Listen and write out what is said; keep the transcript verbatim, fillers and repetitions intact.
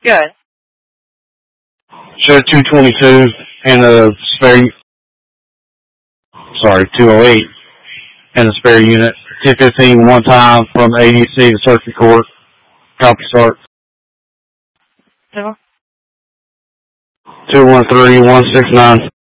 Good. Show two twenty-two and a spare, sorry, two oh eight and a spare unit. ten fifteen one time from A D C to circuit court. Copy start. Civil. two one three one six nine.